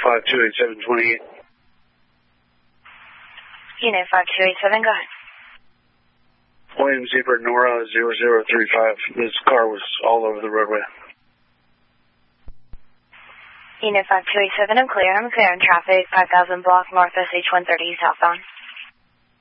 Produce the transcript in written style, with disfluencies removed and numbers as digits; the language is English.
528728. Unit 5287, go ahead. William Zebra Nora 0035. This car was all over the roadway. Unit 5287, I'm clear on traffic, 5000 block northwest H130 southbound.